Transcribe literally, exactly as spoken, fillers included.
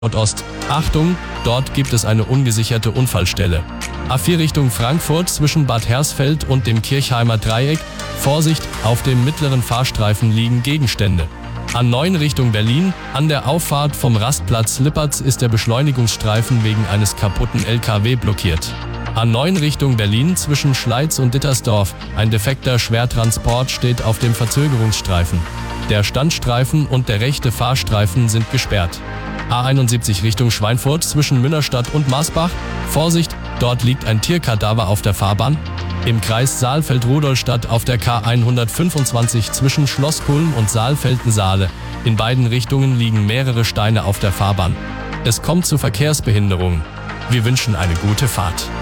Nordost. Achtung, dort gibt es eine ungesicherte Unfallstelle. A vier Richtung Frankfurt zwischen Bad Hersfeld und dem Kirchheimer Dreieck. Vorsicht, auf dem mittleren Fahrstreifen liegen Gegenstände. A neun Richtung Berlin, an der Auffahrt vom Rastplatz Lippertz ist der Beschleunigungsstreifen wegen eines kaputten L K W blockiert. A neun Richtung Berlin zwischen Schleiz und Dittersdorf, ein defekter Schwertransport steht auf dem Verzögerungsstreifen. Der Standstreifen und der rechte Fahrstreifen sind gesperrt. A einundsiebzig Richtung Schweinfurt zwischen Münnerstadt und Marsbach. Vorsicht, dort liegt ein Tierkadaver auf der Fahrbahn. Im Kreis Saalfeld-Rudolstadt auf der K hundertfünfundzwanzig zwischen Schlosskulm und Saalfelden-Saale. In beiden Richtungen liegen mehrere Steine auf der Fahrbahn. Es kommt zu Verkehrsbehinderungen. Wir wünschen eine gute Fahrt.